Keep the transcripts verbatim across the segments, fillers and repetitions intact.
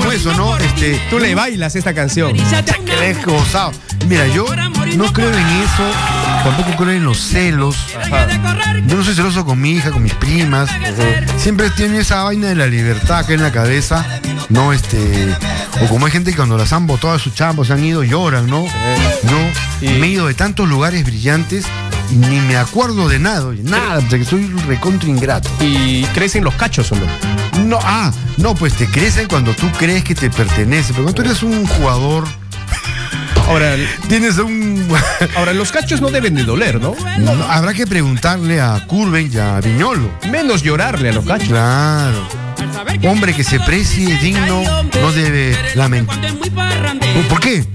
como eso, ¿no? Este, Tú le bailas esta canción. que le he gozado. Mira, yo no creo en eso, tampoco creo en los celos. Ajá. Yo no soy celoso con mi hija, con mis primas. Uh-huh. Siempre tiene esa vaina de la libertad acá en la cabeza. No, este. O como hay gente que cuando las han botado a su chambo, se han ido, lloran, ¿no? No. Y... me he ido de tantos lugares brillantes y ni me acuerdo de nada, nada, porque soy recontra ingrato. ¿Y crecen los cachos o no? No, ah, no, pues te crecen cuando tú crees que te pertenece. Pero cuando tú eres un jugador. Ahora, tienes un. Ahora, los cachos no deben de doler, ¿no? No, no, habrá que preguntarle a Curven y a Viñolo. Menos llorarle a los cachos. Claro. Hombre que se precie digno no debe lamentar. ¿Por qué?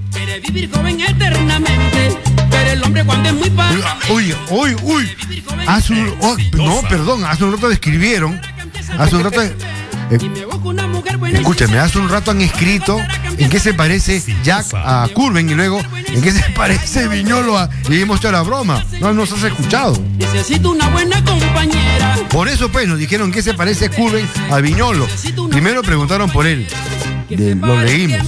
Uy, uy, uy. Hace un, oh, no, perdón, hace un rato describieron. Hace un rato. Eh, escúchame, hace un rato han escrito en qué se parece Jack a Curven y luego en qué se parece Viñolo a. Y hemos hecho la broma. No nos has escuchado. Necesito una buena compañera. Por eso, pues, nos dijeron en qué se parece Curven a Viñolo. Primero preguntaron por él. De, lo leímos.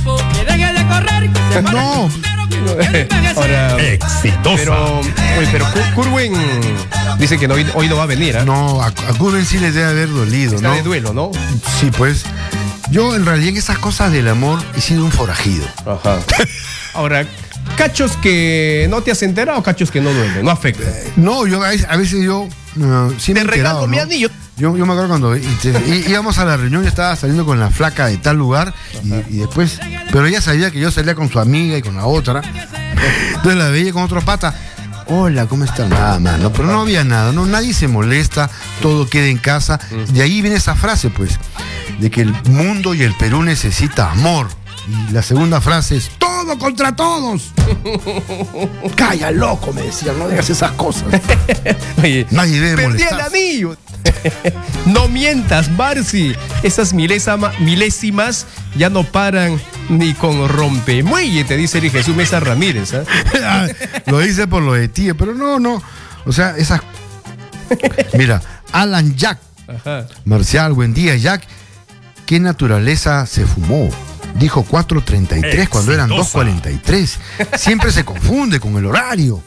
No. Ahora, exitosa. Pero, oye, pero Curwen dice que no, hoy, hoy no va a venir, ¿eh? No, a, a Curwen sí les debe haber dolido, Está ¿no? de duelo, ¿no? Sí, pues. Yo, en realidad, en esas cosas del amor he sido un forajido. Ajá. Ahora, cachos que no te has enterado o cachos que no duelen, no afectan. Eh, no, yo a veces, a veces yo uh, sí me he enterado, regalo ¿no? mi anillo. Yo, yo me acuerdo cuando y, y, íbamos a la reunión, yo estaba saliendo con la flaca de tal lugar y, y después, pero ella sabía que yo salía con su amiga y con la otra. Entonces la veía con otro pata. Hola, ¿cómo estás? Nada más, ¿no? Pero no había nada, ¿no? Nadie se molesta, todo queda en casa. De ahí viene esa frase, pues, de que el mundo y el Perú necesita amor. Y la segunda frase es todo contra todos. Calla, loco, me decían, no digas esas cosas. Oye, nadie debe perdí molestar. el anillo. No mientas, Marci. Esas milésima, milésimas ya no paran ni con rompemuelle, te dice el Jesús Mesa Ramírez, ¿eh? Lo dice por lo de ti, pero no, no. O sea, esas. Mira, Alan Jack. Ajá. Marcial, buen día, Jack. ¿Qué naturaleza se fumó? Dijo cuatro treinta y tres cuando eran dos cuarenta y tres. Siempre se confunde con el horario.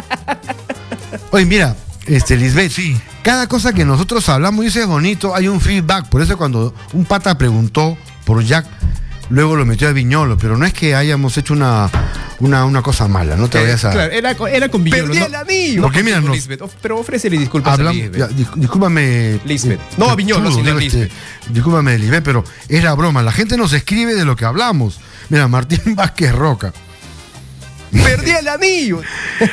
Oye, mira, este, Lisbeth, sí. Cada cosa que nosotros hablamos, y eso es bonito, hay un feedback. Por eso cuando un pata preguntó por Jack, luego lo metió a Viñolo, pero no es que hayamos hecho una, una, una cosa mala, no te eh, vayas a... Claro, era, era con Viñolo. Perdí no, el anillo. No, Porque mira, no, Lisbeth, pero ofrécele disculpas hablamos, a Lisbeth. Ya, dis, discúlpame. Lisbeth. No, a Viñolo, chulo, sino a este, Lisbeth. Discúlpame, Lisbeth, pero es la broma. La gente nos escribe de lo que hablamos. Mira, Martín Vázquez Roca. Perdí el anillo.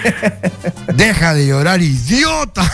Deja de llorar, idiota.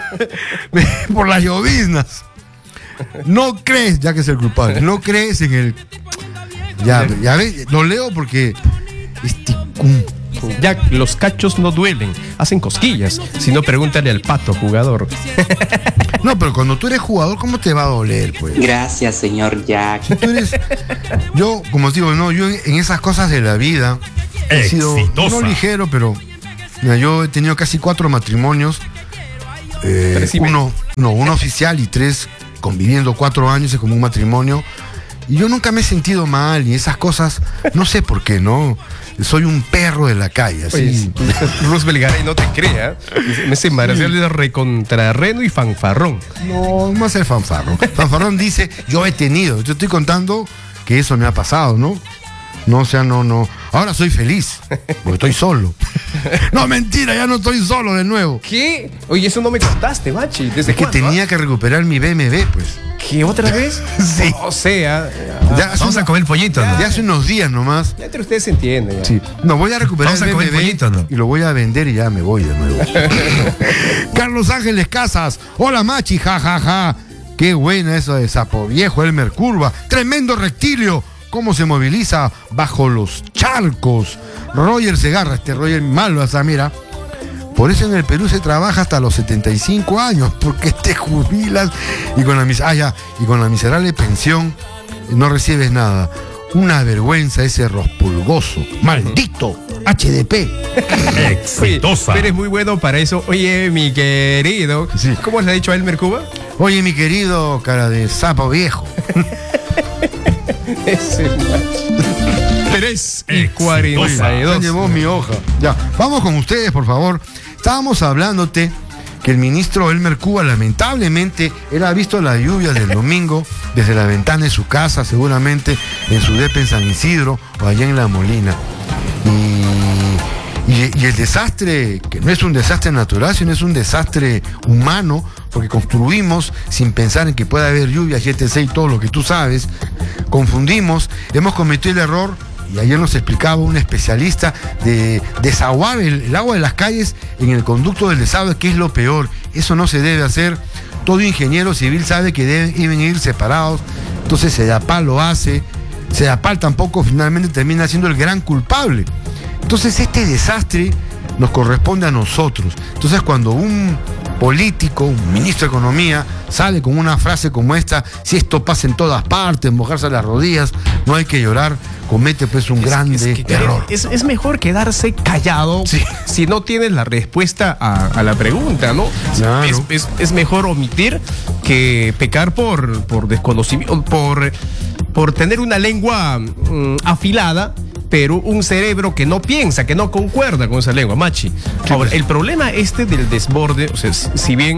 Por las lloviznas. No crees, ya que es el culpable, no crees en el. Ya, ya ves, lo leo porque. Este, Ya, los cachos no duelen, hacen cosquillas. Si no, pregúntale al pato jugador. No, pero cuando tú eres jugador, ¿cómo te va a doler, pues? Gracias, señor Jack. Si tú eres, yo, como os digo, no, yo en esas cosas de la vida he sido no ligero, pero mira, yo he tenido casi cuatro matrimonios. Eh, uno, no, uno oficial y tres conviviendo cuatro años es como un matrimonio. Y yo nunca me he sentido mal y esas cosas, no sé por qué, ¿no? Soy un perro de la calle, así. Oye, Roosevelt Garay no te crea. Me se embarazó de recontrarreno y fanfarrón. No, no es el fanfarrón. Fanfarrón dice, yo he tenido. Yo estoy contando que eso me ha pasado, ¿no? No, o sea, no, no. Ahora soy feliz, porque estoy solo. No, mentira, ya no estoy solo de nuevo. ¿Qué? Oye, eso no me contaste, machi. ¿Desde es que cuándo, tenía ah? que recuperar mi B M W, pues. ¿Qué, otra vez? Sí. O sea, ya, vamos una, a comer pollito, ¿no? Ya hace unos días nomás. Ya entre ustedes se entienden. Ya. Sí. No, voy a recuperar vamos el B M W pollito, ¿no? y lo voy a vender y ya me voy de nuevo. Carlos Ángeles Casas. Hola, machi, jajaja. Ja, ja. Qué buena eso de Sapo Viejo, Elmer Curva. Tremendo reptilio. Cómo se moviliza bajo los charcos. Roger Segarra, este Roger malo, hasta mira. Por eso en el Perú se trabaja hasta los setenta y cinco años, porque te jubilas y con la, ah, ya, y con la miserable pensión no recibes nada. Una vergüenza ese rospulgoso. ¡Maldito! H D P. Exitosa. Oye, eres muy bueno para eso. Oye, mi querido. Sí. ¿Cómo le ha dicho a Elmer Cuba? Oye, mi querido cara de sapo viejo. Ese tres y cuarenta y dos. Se llevó mi hoja. Ya, vamos con ustedes, por favor. Estábamos hablándote que el ministro Elmer Cuba, lamentablemente, él ha visto las lluvias del domingo desde la ventana de su casa, seguramente en su depa en San Isidro o allá en La Molina. Y, y, y el desastre, que no es un desastre natural, sino es un desastre humano, porque construimos sin pensar en que pueda haber lluvias y etcétera y todo lo que tú sabes, confundimos, hemos cometido el error. Y ayer nos explicaba un especialista de desaguar el, el agua de las calles en el conducto del desagüe, que es lo peor. Eso no se debe hacer. Todo ingeniero civil sabe que deben, deben ir separados. Entonces Sedapal lo hace. Sedapal tampoco finalmente termina siendo el gran culpable. Entonces este desastre nos corresponde a nosotros. Entonces cuando un político, un ministro de Economía, sale con una frase como esta: si esto pasa en todas partes, mojarse las rodillas, no hay que llorar, comete pues un es, grande es que, error. Es, es mejor quedarse callado, sí, si no tienes la respuesta a, a la pregunta, ¿no? Claro. Es, es, es mejor omitir que pecar por, por desconocimiento, por, por tener una lengua mm, afilada, pero un cerebro que no piensa, que no concuerda con esa lengua, Machi. Ahora, el problema este del desborde, o sea, si bien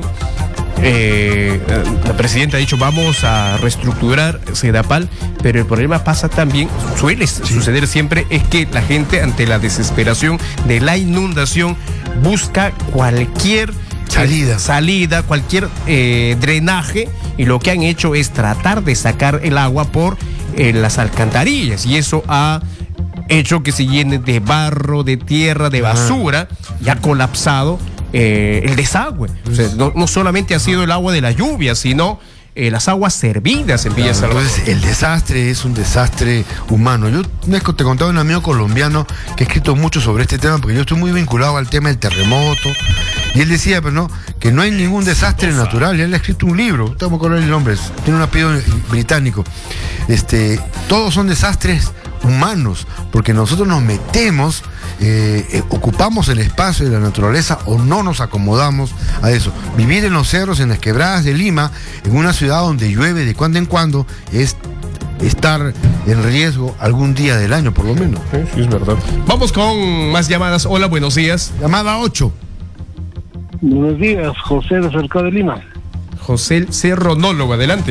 eh, la presidenta ha dicho vamos a reestructurar Sedapal, pero el problema pasa también, suele sí. suceder siempre, es que la gente ante la desesperación de la inundación busca cualquier salida, salida cualquier eh, drenaje, y lo que han hecho es tratar de sacar el agua por eh, las alcantarillas, y eso ha hecho que se llene de barro, de tierra, de basura, y ha colapsado eh, el desagüe. O sea, no, no solamente ha sido el agua de la lluvia, sino eh, las aguas servidas en Villa Salvador. Entonces, el desastre es un desastre humano. Yo te contaba un amigo colombiano que ha escrito mucho sobre este tema, porque yo estoy muy vinculado al tema del terremoto, y él decía, pero no, que no hay ningún desastre natural. Y él ha escrito un libro, no tengo que acordar el nombre, tiene un apellido británico. Este, todos son desastres humanos, porque nosotros nos metemos, eh, eh, ocupamos el espacio de la naturaleza o no nos acomodamos a eso. Vivir en los cerros, en las quebradas de Lima, en una ciudad donde llueve de cuando en cuando, es estar en riesgo algún día del año, por lo menos. Sí, sí, es verdad. Vamos con más llamadas. Hola, buenos días. Llamada ocho. Buenos días, José de Cercado de Lima. José Cerronólogo, adelante.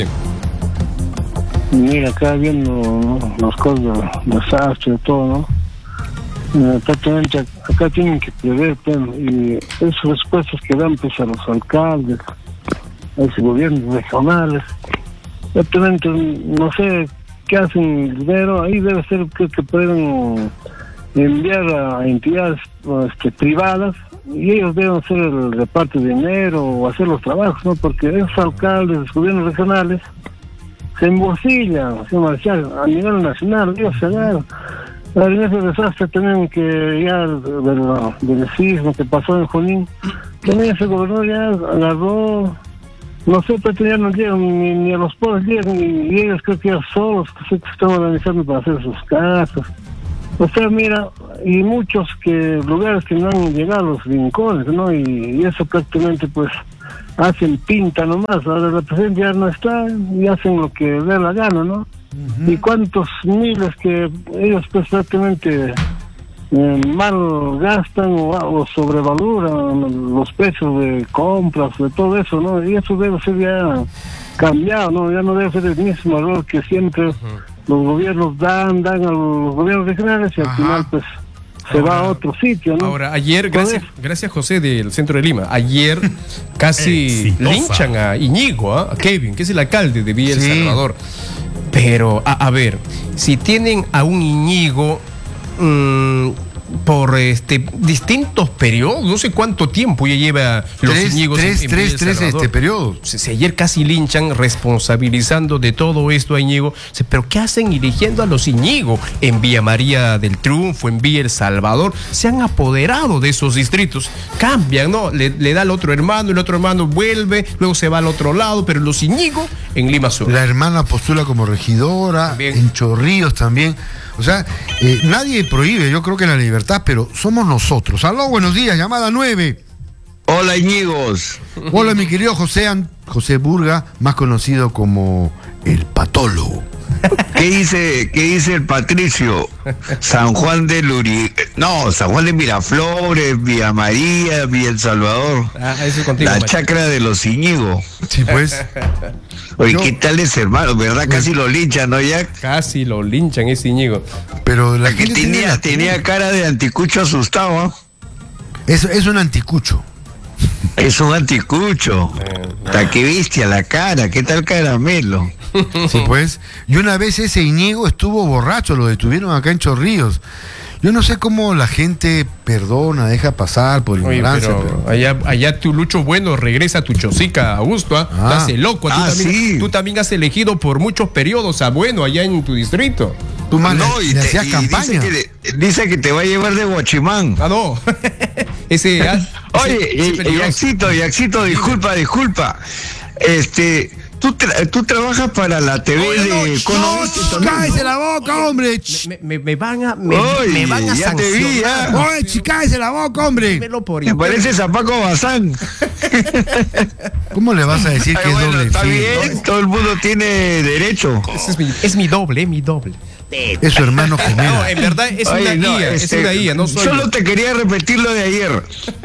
Mira, acá viendo, ¿no?, las cosas de desastre, todo, ¿no? Eh, prácticamente acá tienen que prever, pues, y esas respuestas que dan pues a los alcaldes, a los gobiernos regionales, prácticamente no sé qué hacen el dinero. Ahí debe ser que, que pueden enviar a entidades este, privadas, y ellos deben hacer el reparto de dinero o hacer los trabajos, ¿no? Porque esos alcaldes, los gobiernos regionales, se embolsillan, se marchan a nivel nacional, Dios se da. En ese desastre también que ya del, del sismo que pasó en Junín, también ese gobernador ya agarró, no sé, pero ya no llegan ni, ni a los pobres llegan, y ellos creo que ya solos que se están organizando para hacer sus casas. O sea, mira, y muchos que lugares que no han llegado a los rincones, ¿no? Y, y eso prácticamente pues hacen pinta nomás. Ahora la presidenta ya no está y hacen lo que dé la gana, ¿no? Uh-huh. Y cuántos miles que ellos pues prácticamente eh, mal gastan o, o sobrevaloran los precios de compras, de todo eso, ¿no? Y eso debe ser ya cambiado, ¿no? Ya no debe ser el mismo error que siempre uh-huh. los gobiernos dan, dan a los gobiernos regionales, y al Ajá. final pues se ahora, va a otro sitio, ¿no? Ahora, ayer, gracias, gracias José del centro de Lima, ayer casi linchan a Iñigo, ¿eh? a Kevin, que es el alcalde de Villa El sí. Salvador. Pero, a, a ver, si tienen a un Iñigo mmm, por este distintos periodos, no sé cuánto tiempo ya lleva los tres, Iñigos tres, en, en tres, tres este periodo. Si, si ayer casi linchan responsabilizando de todo esto a Iñigo, pero ¿qué hacen eligiendo a los Iñigo? En Villa María del Triunfo, en Villa El Salvador, se han apoderado de esos distritos, cambian, ¿no? Le, le da al otro hermano, el otro hermano vuelve, luego se va al otro lado, pero los Iñigo en Lima Sur. La hermana postula como regidora, también. En Chorrillos también. O sea, eh, nadie prohíbe, yo creo que la libertad, pero somos nosotros. Aló, buenos días, llamada nueve. Hola, Iñigos. Hola, mi querido José, José Burga, más conocido como el patólogo. ¿Qué dice, qué dice el Patricio? San Juan de Luri... No, San Juan de Miraflores, Villa María, Villa El Salvador. Ah, eso es contigo, la macho. chacra de los Iñigo. Sí, pues. Oye, Yo- ¿qué tal ese hermano? ¿Verdad? Casi lo linchan, ¿no, Jack? Casi lo linchan ese Íñigo. Pero la Que gente tiene tenía, la- tenía cara de anticucho asustado, ¿ah? Es, es un anticucho. Es un anticucho. Hasta que bestia la cara, ¿qué tal caramelo? Sí, pues. Y una vez ese Iñigo estuvo borracho, lo detuvieron acá en Chorrillos. Yo no sé cómo la gente perdona, deja pasar por Oye, ignorancia. pero pero- allá, allá tu Lucho Bueno regresa a tu chocica, Augusto, ¿ah? Ah. Te hace loco. Tú, Ah, también, sí. tú también has elegido por muchos periodos a Bueno allá en tu distrito. Tú más No, le, y, le te- hacías y campaña. Dice que, dice que te va a llevar de Guachimán. Ah, no. ese. ah, Oye, ese- ese y- y peligroso. Yaxito, Yaxito, disculpa, disculpa. Este, tú, tra- tú trabajas para la T V de Cono Oeste también, ¿no? ¡Cállese la boca, hombre! Me, me- me van a. Me, Oye, me van a ya te vi, sancionar. ya. ¡Oye, chi, cállese la boca, hombre! Dímelo por Me internet. pareces a Paco Bazán. ¿Cómo le vas a decir Ay, que es bueno, doble está filo? bien, todo el mundo tiene derecho. Ese es, mi, es mi doble, es mi doble. Es su hermano No, gemelo. en verdad es Oye, una no, guía, este, es una guía, no soy Solo yo. te quería repetir lo de ayer.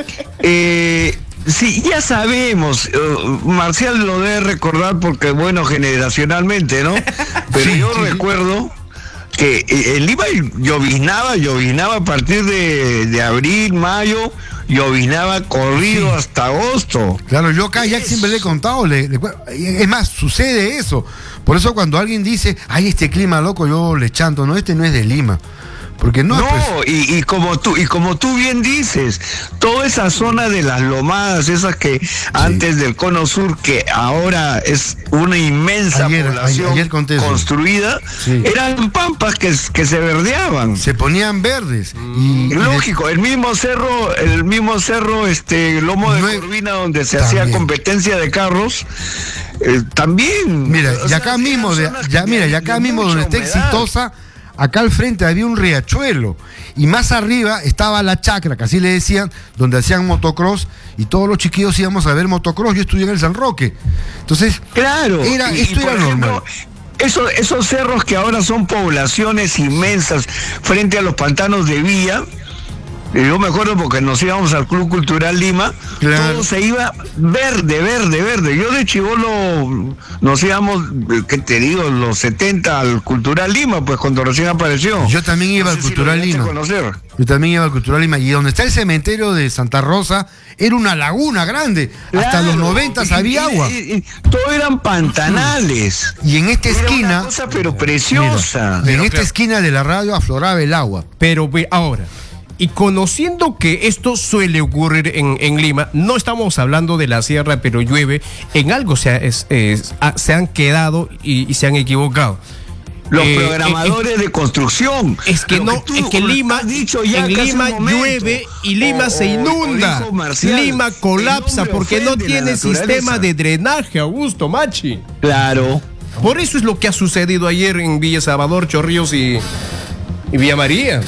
Eh, sí, ya sabemos, eh, Marcial lo debe recordar porque, bueno, generacionalmente, ¿no? Pero Sí, yo sí, sí. recuerdo que eh, el Lima lloviznaba, lloviznaba a partir de, de abril, mayo, lloviznaba corrido Sí. hasta agosto. Claro, yo acá ya siempre le he contado, le- le cu- es más, sucede eso. Por eso cuando alguien dice, ay, este clima loco, yo le chanto, no, este no es de Lima. Porque no, No, pues, y, y como tú y como tú bien dices, toda esa zona de las lomadas, esas que antes del cono sur, que ahora es una inmensa Ayer- población ayer- ayer conté eso. construida, Sí. eran pampas que, que se verdeaban. se ponían verdes. Y, y de- Lógico, el mismo cerro, el mismo cerro, este Lomo de Nue- Corvina, donde se También. hacía competencia de carros, eh, también. Mira, O y sea, acá eran mismo, de, zonas ya, que mira, y de acá mismo mucha donde está humedad. Exitosa, acá al frente había un riachuelo. Y más arriba estaba la chacra, que así le decían, donde hacían motocross. Y todos los chiquillos íbamos a ver motocross. Yo estudié en el San Roque. Entonces, Claro, Era- y- esto y por era ejemplo, normal. Esos, esos cerros que ahora son poblaciones inmensas frente a los pantanos de Villa, y yo me acuerdo porque nos íbamos al Club Cultural Lima, Claro. todo se iba verde, verde, verde. Yo de chibolo nos íbamos, eh, ¿qué te digo? Los setenta al Cultural Lima, pues cuando recién apareció. yo también iba No al sé si lo Cultural llegaste a Lima. conocer. Yo también iba al Cultural Lima. Y donde está el cementerio de Santa Rosa, era una laguna grande. Hasta Claro, los noventas y- había y- agua. y- y todo eran pantanales. Y en esta Era esquina, una cosa pero preciosa. en esta esquina de la radio afloraba el agua. Pero ve, ahora, y conociendo que esto suele ocurrir en, en Lima, no estamos hablando de la sierra, pero llueve, en algo se, ha- es- es- ha- se han quedado y, y se han equivocado. Los Eh, programadores de construcción. Es que Lo no, tú es que Lima, has dicho ya en que hace Lima un momento. llueve y Lima O- se o- o inunda. dijo Marcial, Lima el colapsa hombre porque no ofende la tiene naturaleza. sistema de drenaje, Augusto Machi. Claro. Por eso es lo que ha sucedido ayer en Villa Salvador, Chorrillos y, y Villa María.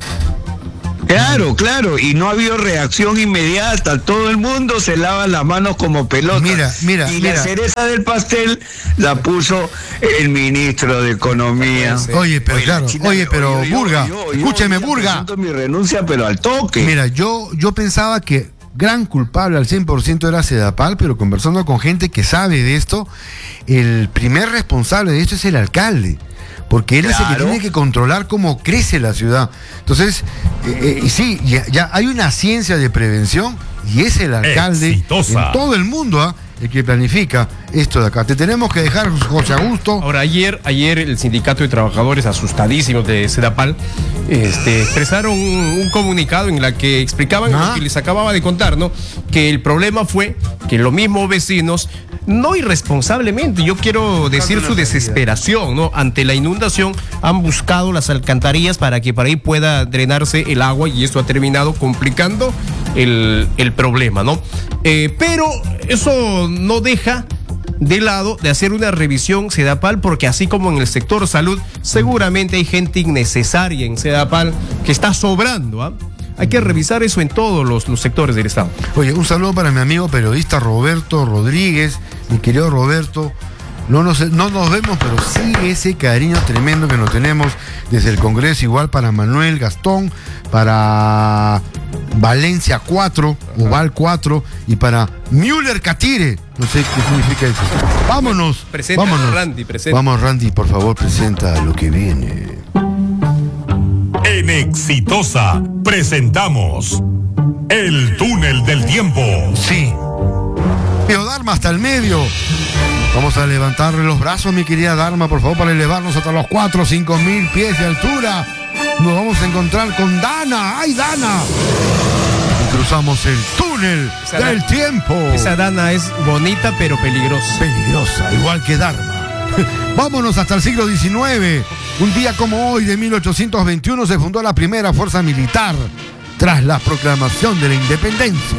Claro, claro, y no ha habido reacción inmediata. Todo el mundo se lava las manos como pelota. Mira, mira, y mira. la cereza del pastel la puso el ministro de Economía. Oye, pero la claro, China- oye, pero yo- yo- Burga, yo- yo escúcheme, ya Burga. presento mi renuncia, pero al toque. Mira, yo, yo pensaba que gran culpable al cien por ciento era Sedapal, pero conversando con gente que sabe de esto, el primer responsable de esto es el alcalde. Porque él es el que Claro. tiene que controlar cómo crece la ciudad. Entonces, eh, eh, sí, ya, ya hay una ciencia de prevención y es el alcalde Exitosa. en todo el mundo ¿ah? el que planifica esto de acá. Te tenemos que dejar, José Augusto. Ahora, ayer, ayer el sindicato de trabajadores asustadísimos de Sedapal este, expresaron un, un comunicado en la que explicaban Ah. lo que les acababa de contar, ¿no? Que el problema fue que los mismos vecinos, no irresponsablemente, yo quiero decir su desesperación, ¿no? Ante la inundación, han buscado las alcantarillas para que por ahí pueda drenarse el agua y esto ha terminado complicando el, el problema, ¿no? Eh, pero eso no deja de lado de hacer una revisión Sedapal, porque así como en el sector salud, seguramente hay gente innecesaria en Sedapal que está sobrando, ¿ah? Hay que revisar eso en todos los, los sectores del Estado. Oye, un saludo para mi amigo periodista Roberto Rodríguez, mi querido Roberto. No nos, no nos vemos, pero sí ese cariño tremendo que nos tenemos desde el Congreso, igual para Manuel Gastón, para Valencia cuatro, Oval cuatro y para Müller Catire. No sé qué significa eso. Vámonos. Presenta, vámonos. Randy, presenta. Vamos, Randy, por favor, presenta lo que viene. En Exitosa presentamos El Túnel del Tiempo. Sí. Pero Dharma hasta el medio. Vamos a levantarle los brazos, mi querida Dharma, por favor, para elevarnos hasta los cuatro o cinco mil pies de altura. Nos vamos a encontrar con Dana. ¡Ay, Dana! Y cruzamos el túnel esa del da- tiempo. Esa Dana es bonita, pero peligrosa. Peligrosa, igual que Dharma. Vámonos hasta el siglo diecinueve. Un día como hoy, de mil ochocientos veintiuno, se fundó la primera fuerza militar tras la proclamación de la independencia.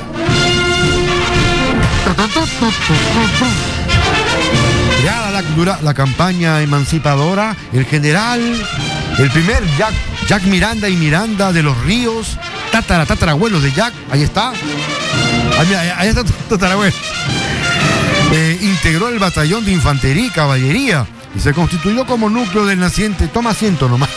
Creada la, dura, la campaña emancipadora, el general, el primer Jack, Jack Miranda y Miranda de los Ríos, tatara, tatarabuelo de Jack, ahí está, ahí, ahí, ahí está tatarabuelo, eh, integró el batallón de infantería y caballería y se constituyó como núcleo del naciente, toma asiento nomás,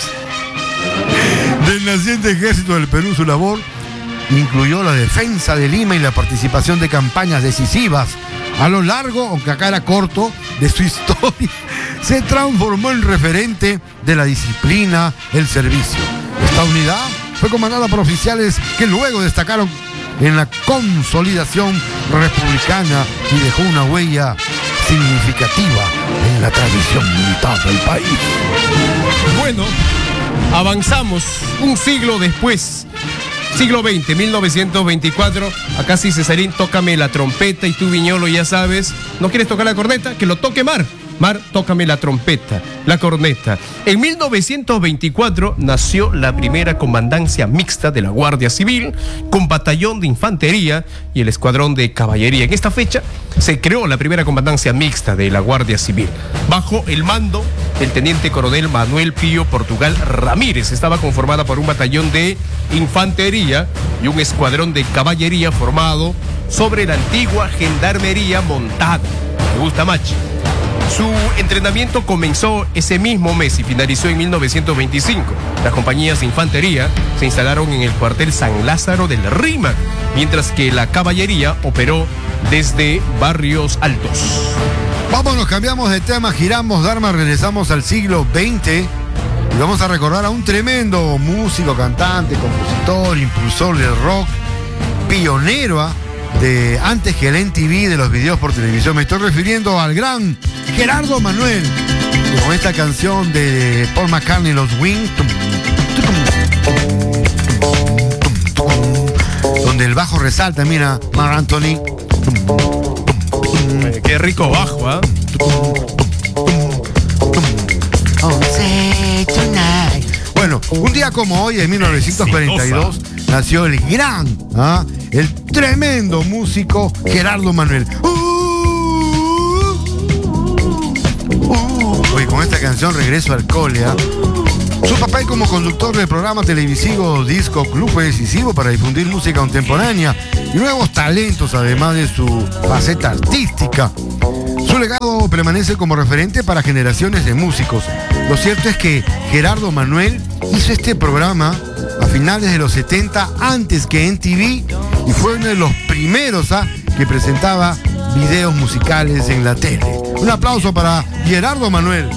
del naciente ejército del Perú. Su labor incluyó la defensa de Lima y la participación de campañas decisivas. A lo largo, aunque acá era corto, de su historia, se transformó en referente de la disciplina, el servicio. Esta unidad fue comandada por oficiales que luego destacaron en la consolidación republicana y dejó una huella significativa en la tradición militar del país. Bueno, avanzamos un siglo después. Siglo veinte, mil novecientos veinticuatro. Acá sí, Cesarín, tócame la trompeta y tú, Viñolo, ya sabes. ¿No quieres tocar la corneta? Que lo toque Mar. Mar, tócame la trompeta, la corneta. En mil novecientos veinticuatro nació la primera comandancia mixta de la Guardia Civil, con batallón de infantería y el escuadrón de caballería. En esta fecha se creó la primera comandancia mixta de la Guardia Civil, bajo el mando del teniente coronel Manuel Pío Portugal Ramírez. Estaba conformada por un batallón de infantería y un escuadrón de caballería formado sobre la antigua gendarmería montada. ¿Te gusta, Machi? Su entrenamiento comenzó ese mismo mes y finalizó en mil novecientos veinticinco. Las compañías de infantería se instalaron en el cuartel San Lázaro del Rímac, mientras que la caballería operó desde Barrios Altos. Vámonos, cambiamos de tema, giramos, Dharma, regresamos al siglo veinte y vamos a recordar a un tremendo músico, cantante, compositor, impulsor del rock, pionero, ¿eh? de antes que el M T V de los videos por televisión. Me estoy refiriendo al gran Gerardo Manuel, que con esta canción de Paul McCartney, los Wings, donde el bajo resalta, mira, Marc Anthony. Qué rico bajo, ¿ah? ¿eh? Bueno, un día como hoy, en mil novecientos cuarenta y dos, nació el gran, ¿ah? el tremendo músico Gerardo Manuel. Uh, uh, Oye, con esta canción regreso al cole. ¿ah? Su papel como conductor del programa televisivo Disco Club fue decisivo para difundir música contemporánea y nuevos talentos, además de su faceta artística. Su legado permanece como referente para generaciones de músicos. Lo cierto es que Gerardo Manuel hizo este programa a finales de los setenta, antes que M T V, y fue uno de los primeros ¿ah? que presentaba videos musicales en la tele. Un aplauso para Gerardo Manuel.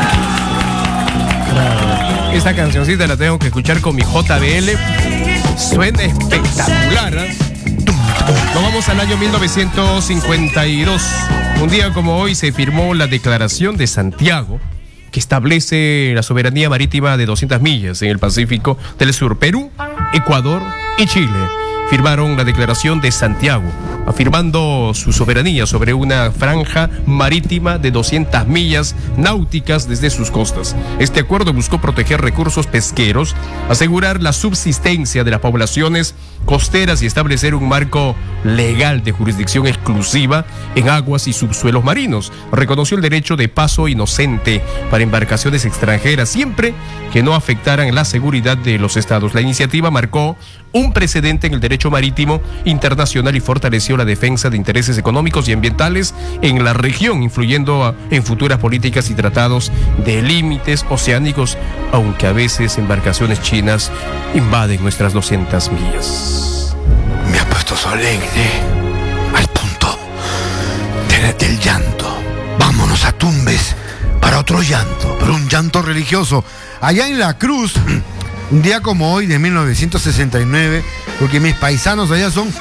Esta cancioncita la tengo que escuchar con mi J B L. Suena espectacular, ¿eh? Nos vamos al año mil novecientos cincuenta y dos. Un día como hoy se firmó la Declaración de Santiago, que establece la soberanía marítima de doscientas millas en el Pacífico del Sur. Perú, Ecuador y Chile firmaron la Declaración de Santiago, afirmando su soberanía sobre una franja marítima de doscientas millas náuticas desde sus costas. Este acuerdo buscó proteger recursos pesqueros, asegurar la subsistencia de las poblaciones costeras y establecer un marco legal de jurisdicción exclusiva en aguas y subsuelos marinos. Reconoció el derecho de paso inocente para embarcaciones extranjeras, siempre que no afectaran la seguridad de los estados. La iniciativa marcó un precedente en el derecho derecho marítimo internacional y fortaleció la defensa de intereses económicos y ambientales en la región, influyendo a, en futuras políticas y tratados de límites oceánicos, aunque a veces embarcaciones chinas invaden nuestras doscientas millas. Me ha puesto solemne, al punto de- del llanto. Vámonos a Tumbes para otro llanto, pero un llanto religioso. Allá en La Cruz, un día como hoy de mil novecientos sesenta y nueve, porque mis paisanos allá son...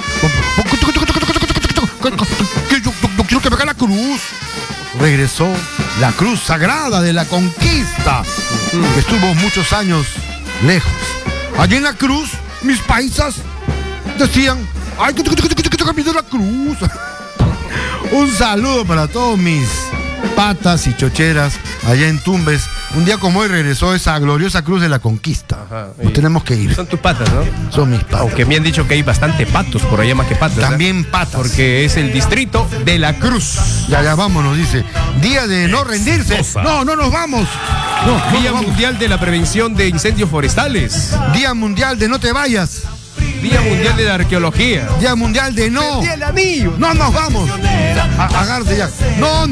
Quiero que me haga la cruz. Regresó la cruz sagrada de la conquista, que estuvo muchos años lejos. Allí en La Cruz, mis paisas decían, ay, que camino la cruz. Un saludo para todos mis patas y chocheras allá en Tumbes. Un día como hoy regresó esa gloriosa cruz de la conquista. Ajá, Nos y- tenemos que ir. Son tus patas, ¿no? Son mis patas. Aunque me han dicho que hay bastante patos por allá más que patas. ¿eh? También patas. Porque es el distrito de La Cruz. Ya, ya vámonos, dice. Día de no rendirse. No, no nos vamos. No, no Día nos vamos. Mundial de la Prevención de Incendios Forestales. Día mundial de no te vayas. Día Mundial de la Arqueología. Día mundial de no. Día del Anillo. No nos vamos. A- Agárrate ya. No.